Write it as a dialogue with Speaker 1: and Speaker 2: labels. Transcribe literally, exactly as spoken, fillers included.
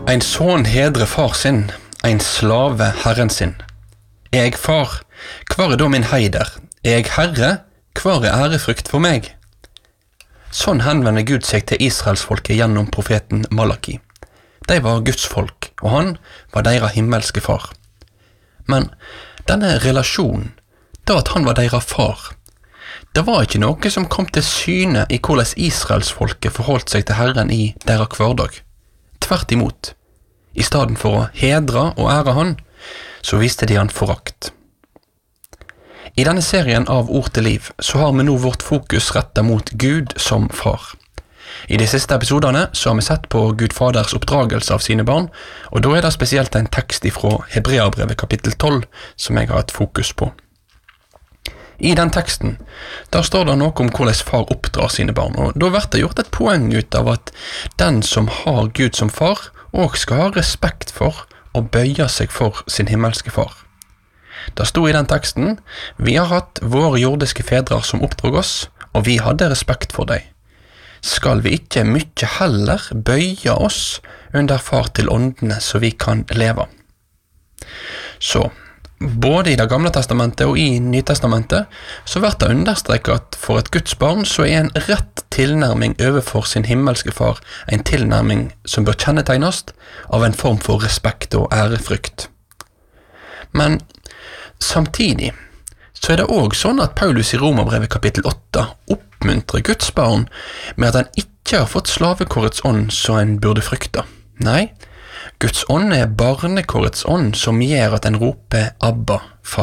Speaker 1: Ein son hedre far sin, ein slave herren sin. Er jeg far, hvar er da min heider? Er jeg herre, hvar er ærefrykt for meg? Sånn henvender Gud seg til Israelsfolket gjennom profeten Malaki. De var Guds folk, og han var deres himmelske far. Men denne relasjonen, da at han var deres far, det var ikke noe som kom til syne i hvordan Israelsfolket forholdt seg til Herren i deres hverdag. Tvert imot, i stedet for å hedre og ære han, så viste de han forakt. I denne serien av Ord til liv så har vi nå vårt fokus rettet mot Gud som far. I de siste episodene så har vi sett på Gud Faders oppdragelse av sine barn, og da er det spesielt en tekst fra Hebreabrevet kapittel tolv som jeg har et fokus på. I den teksten, der står det noe om hvordan far oppdrar sine barn, og da blir det gjort et poeng ut av at den som har Gud som far, også skal ha respekt for og bøye seg for sin himmelske far. Det stod i den teksten, vi har hatt våre jordiske fedrer som oppdrog oss, og vi hadde respekt for dem. Skal vi ikke mye heller bøye oss under far til åndene så vi kan leve? Så, både i det gamle testamentet og i Nytestamentet, så blir det understreket at for et Guds barn så er en rett tilnærming overfor sin himmelske far en tilnærming som bør kjennetegnes av en form for respekt og ærefrykt. Men samtidig så er det også sånn at Paulus i Romerbrevet kapittel åtte oppmuntrer Guds barn med at han ikke har fått slavekårets ånd så en burde frykte. Nei, Guds ånd er barnekårets ånd som gjør at en roper Abba, far.